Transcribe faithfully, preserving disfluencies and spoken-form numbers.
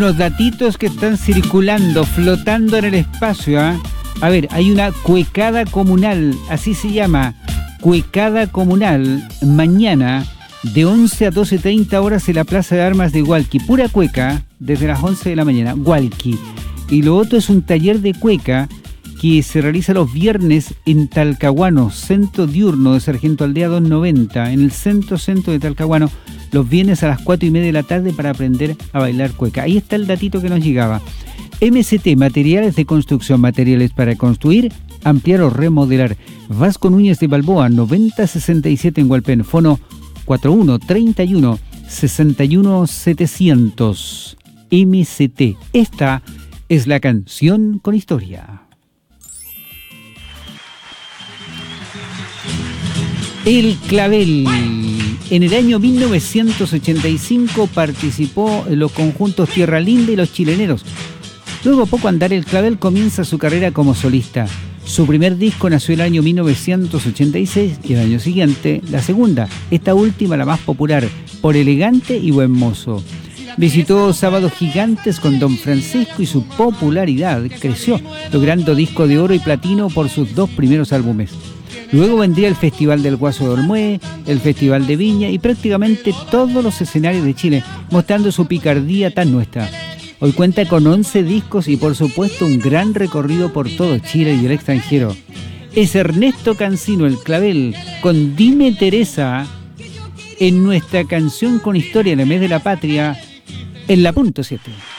Los datitos que están circulando, flotando en el espacio, ¿eh? A ver, hay una cuecada comunal, así se llama, cuecada comunal, mañana de once a doce treinta horas en la Plaza de Armas de Hualqui, pura cueca, desde las once de la mañana, Hualqui. Y lo otro es un taller de cueca que se realiza los viernes en Talcahuano, centro diurno de Sargento Aldea doscientos noventa, en el centro centro de Talcahuano, los viernes a las cuatro y media de la tarde para aprender a bailar cueca. Ahí está el datito que nos llegaba. M C T, materiales de construcción, materiales para construir, ampliar o remodelar. Vasco Núñez de Balboa, noventa sesenta y siete en Hualpén, fono cuatro uno treinta y uno sesenta y uno setecientos. M C T, esta es la canción con historia. El clavel. En el año mil novecientos ochenta y cinco participó en los conjuntos Tierra Linda y Los Chileneros. Luego, poco andar, el clavel comienza su carrera como solista. Su primer disco nació el año mil novecientos ochenta y seis y el año siguiente la segunda, esta última la más popular, Por Elegante y Buen Mozo. Visitó Sábados Gigantes con Don Francisco y su popularidad creció, logrando disco de oro y platino por sus dos primeros álbumes. Luego vendría el Festival del Guaso de Olmué, el Festival de Viña y prácticamente todos los escenarios de Chile, mostrando su picardía tan nuestra. Hoy cuenta con once discos y por supuesto un gran recorrido por todo Chile y el extranjero. Es Ernesto Cancino, el clavel, con Dime Teresa, en nuestra canción con historia en el mes de la patria, en la punto siete.